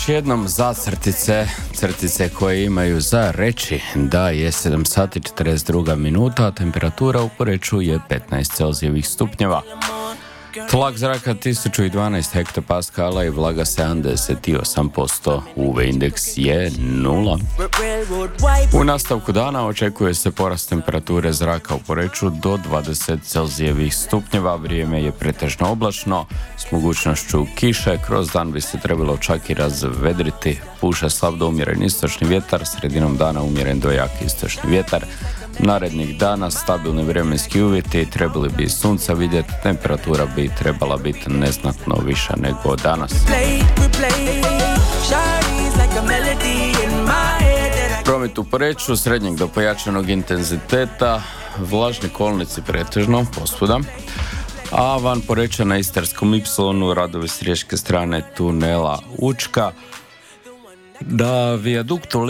Jednom za crtice koje imaju za reći da je 7 sati 42 minuta, a temperatura u Poreču je 15 celzijevih stupnjeva. Tlak zraka 1012 hektopaskala i vlaga 78%, UV indeks je 0. U nastavku dana očekuje se porast temperature zraka u Poreču do 20 celzijevih stupnjeva, vrijeme je pretežno oblačno s mogućnošću kiše, kroz dan bi se trebalo čak i razvedriti, puša slab do umjeren istočni vjetar, sredinom dana umjeren do jak istočni vjetar. Narednih dana stabilni vremenski uvjeti, trebali bi sunca vidjeti, temperatura bi trebala biti neznatno viša nego danas. Promet u Poreču srednjeg do pojačanog intenziteta, vlažni kolnici pretežno posvuda, a van Poreča na Istarskom Ipsilonu radovi s riječke strane tunela Učka. Na vijaduktu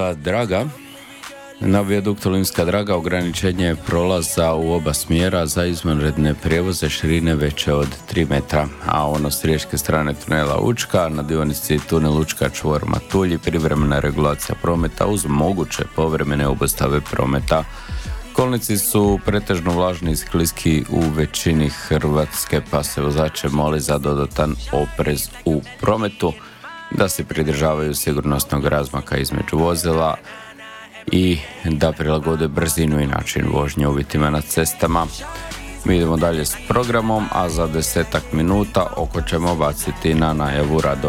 Limska Draga ograničenje je prolaza u oba smjera za izvanredne prijevoze širine veće od 3 metra, a ono s riječke strane tunela Učka, na dionici tunel Učka čvor Matulji, privremena regulacija prometa uz moguće povremene obustave prometa. Kolnici su pretežno vlažni i skliski u većini Hrvatske, pa se vozače moli za dodatan oprez u prometu, da se pridržavaju sigurnosnog razmaka između vozila i da prilagode brzinu i način vožnje uvjetima na cestama. Mi idemo dalje s programom, a za 10 minuta oko ćemo baciti na najavu radova